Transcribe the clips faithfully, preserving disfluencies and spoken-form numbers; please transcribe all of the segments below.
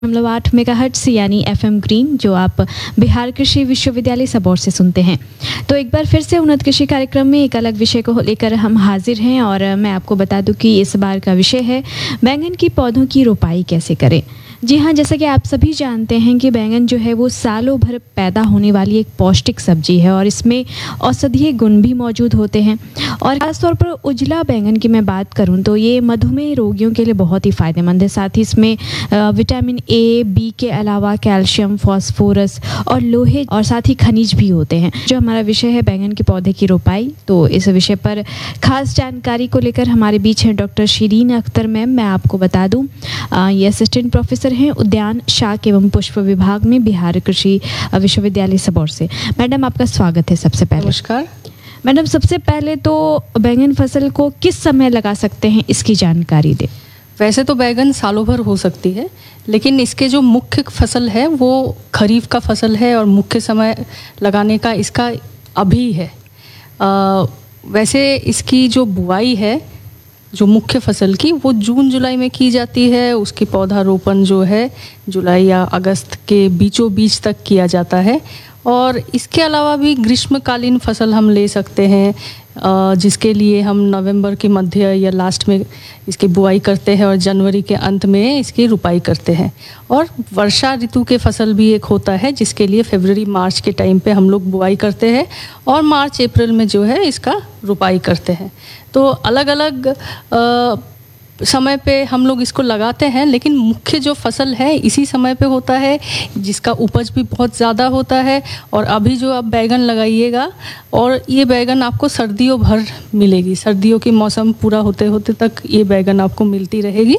मतलब आठ मेगाहर्ट्ज़ यानी एफएम ग्रीन जो आप बिहार कृषि विश्वविद्यालय सबौर से सुनते हैं। तो एक बार फिर से उन्नत कृषि कार्यक्रम में एक अलग विषय को लेकर हम हाजिर हैं और मैं आपको बता दूं कि इस बार का विषय है बैंगन की पौधों की रोपाई कैसे करें। जी हाँ, जैसा कि आप सभी जानते हैं कि बैंगन जो है वो सालों भर पैदा होने वाली एक पौष्टिक सब्जी है और इसमें औषधीय गुण भी मौजूद होते हैं। और ख़ासतौर पर उजला बैंगन की मैं बात करूं तो ये मधुमेह रोगियों के लिए बहुत ही फ़ायदेमंद है। साथ ही इसमें विटामिन ए, बी के अलावा कैल्शियम, फॉस्फोरस और लोहे और साथ ही खनिज भी होते हैं। जो हमारा विषय है बैंगन के पौधे की रोपाई, तो इस विषय पर खास जानकारी को लेकर हमारे बीच हैं डॉक्टर शिरीन अख्तर मैम। मैं आपको बता दूँ ये असिस्टेंट प्रोफेसर हैं उद्यान शाक एवं पुष्प विभाग में बिहार कृषि विश्वविद्यालय सबौर से। मैडम आपका स्वागत है। सबसे पहले नमस्कार मैडम, सबसे पहले तो बैंगन फसल को किस समय लगा सकते हैं, इसकी जानकारी दें। वैसे तो बैंगन सालों भर हो सकती है, लेकिन इसके जो मुख्य फसल है वो खरीफ का फसल है और मुख्य समय लगाने का इसका अभी है। आ, वैसे इसकी जो बुआई है जो मुख्य फसल की वो जून जुलाई में की जाती है। उसकी पौधारोपण जो है जुलाई या अगस्त के बीचों बीच तक किया जाता है। और इसके अलावा भी ग्रीष्मकालीन फसल हम ले सकते हैं, जिसके लिए हम नवंबर के मध्य या लास्ट में इसकी बुआई करते हैं और जनवरी के अंत में इसकी रुपाई करते हैं। और वर्षा ऋतु के फसल भी एक होता है जिसके लिए फरवरी मार्च के टाइम पे हम लोग बुआई करते हैं और मार्च अप्रैल में जो है इसका रुपाई करते हैं। तो अलग अलग आ, समय पे हम लोग इसको लगाते हैं, लेकिन मुख्य जो फसल है इसी समय पे होता है जिसका उपज भी बहुत ज़्यादा होता है। और अभी जो आप बैगन लगाइएगा और ये बैगन आपको सर्दियों भर मिलेगी, सर्दियों के मौसम पूरा होते होते तक ये बैगन आपको मिलती रहेगी।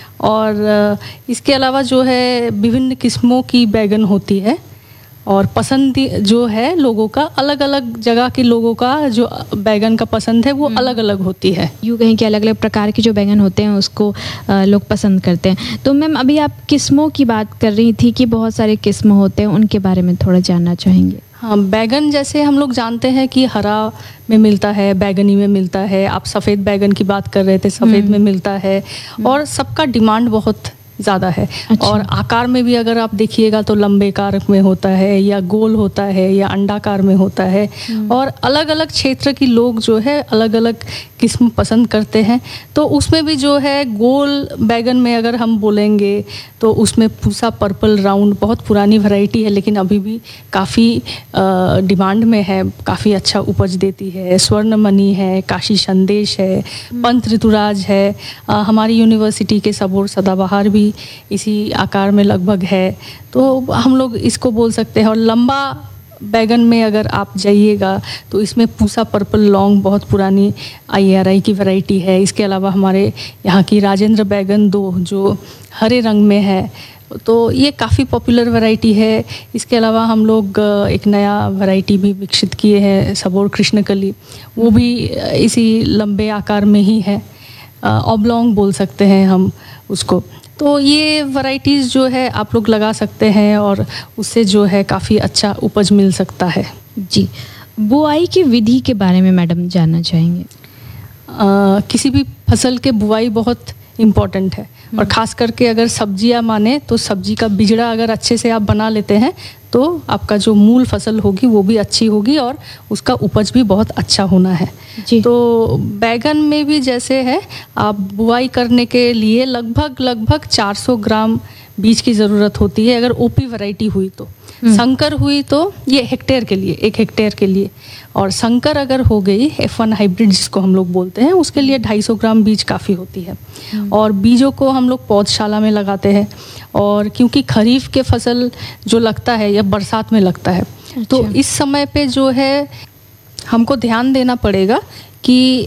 और इसके अलावा जो है विभिन्न किस्मों की बैगन होती है और पसंद जो है लोगों का, अलग अलग जगह के लोगों का जो बैगन का पसंद है वो अलग अलग होती है। यूँ कहीं कि अलग अलग प्रकार के जो बैंगन होते हैं उसको लोग पसंद करते हैं। तो मैम अभी आप किस्मों की बात कर रही थी कि बहुत सारे किस्म होते हैं, उनके बारे में थोड़ा जानना चाहेंगे। हाँ, बैगन जैसे हम लोग जानते हैं कि हरा में मिलता है, बैगनी में मिलता है। आप सफ़ेद बैगन की बात कर रहे थे, सफ़ेद में मिलता है और सबका डिमांड बहुत ज़्यादा है। अच्छा। और आकार में भी अगर आप देखिएगा तो लंबे आकार में होता है या गोल होता है या अंडाकार में होता है। और अलग अलग क्षेत्र के लोग जो है अलग अलग किस्म पसंद करते हैं। तो उसमें भी जो है गोल बैगन में अगर हम बोलेंगे तो उसमें पूसा पर्पल राउंड बहुत पुरानी वैरायटी है, लेकिन अभी भी काफ़ी डिमांड में है, काफ़ी अच्छा उपज देती है। स्वर्णमणि है, काशी संदेश है, पंत ऋतुराज है। आ, हमारी यूनिवर्सिटी के सबौर सदाबहार भी इसी आकार में लगभग है, तो हम लोग इसको बोल सकते हैं। और लंबा बैगन में अगर आप जाइएगा तो इसमें पूसा पर्पल लॉन्ग बहुत पुरानी आई आर आई की वैरायटी है। इसके अलावा हमारे यहाँ की राजेंद्र बैगन दो जो हरे रंग में है, तो ये काफ़ी पॉपुलर वैरायटी है। इसके अलावा हम लोग एक नया वैरायटी भी विकसित किए हैं, सबौर कृष्णकली, वो भी इसी लंबे आकार में ही है, ऑब्लॉन्ग बोल सकते हैं हम उसको। तो ये वैरायटीज़ जो है आप लोग लगा सकते हैं और उससे जो है काफ़ी अच्छा उपज मिल सकता है। जी, बुआई की विधि के बारे में मैडम जानना चाहेंगे। आ, किसी भी फसल के बुआई बहुत इम्पॉर्टेंट है और ख़ास करके अगर सब्जियां माने तो सब्जी का बिजड़ा अगर अच्छे से आप बना लेते हैं तो आपका जो मूल फसल होगी वो भी अच्छी होगी और उसका उपज भी बहुत अच्छा होना है। जी। तो बैगन में भी जैसे है, आप बुआई करने के लिए लगभग लगभग चार सौ ग्राम बीज की ज़रूरत होती है अगर ओपी वैरायटी हुई तो। संकर हुई तो ये हेक्टेयर के लिए, एक हेक्टेयर के लिए। और संकर अगर हो गई एफ वन हाइब्रिड जिसको हम लोग बोलते हैं, उसके लिए ढाई सौ ग्राम बीज काफ़ी होती है। और बीजों को हम लोग पौधशाला में लगाते हैं। और क्योंकि खरीफ के फसल जो लगता है या बरसात में लगता है, अच्छा। तो इस समय पे जो है हमको ध्यान देना पड़ेगा कि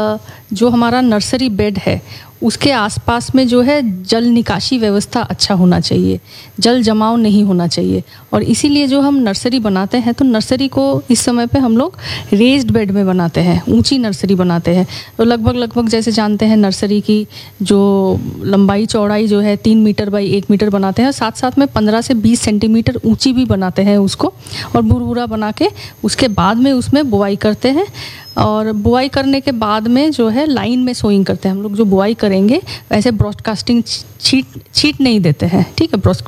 जो हमारा नर्सरी बेड है उसके आसपास में जो है जल निकासी व्यवस्था अच्छा होना चाहिए, जल जमाव नहीं होना चाहिए। और इसीलिए जो हम नर्सरी बनाते हैं तो नर्सरी को इस समय पे हम लोग रेज्ड बेड में बनाते हैं, ऊंची नर्सरी बनाते हैं। तो लगभग लगभग जैसे जानते हैं नर्सरी की जो लंबाई चौड़ाई जो है तीन मीटर बाई एक मीटर बनाते हैं, साथ साथ में पंद्रह से बीस सेंटीमीटर ऊंची भी बनाते हैं उसको, और भुरभुरा बना के उसके बाद में उसमें बुआई करते हैं। और बुआई करने के बाद में जो है लाइन में सोइंग करते हैं हम लोग। जो बुआई करेंगे वैसे ब्रॉडकास्टिंग छीट छीट नहीं देते हैं, ठीक है।